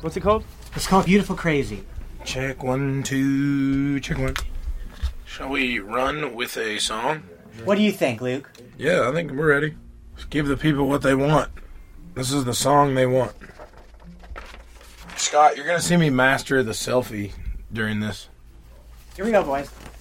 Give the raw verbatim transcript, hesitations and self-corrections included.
What's it called? It's called Beautiful Crazy. Check one, two, check one. Shall we run with a song? What do you think, Luke? Yeah, I think we're ready. Just give the people what they want. This is the song they want. Scott, you're going to see me master the selfie during this. Here we go, boys.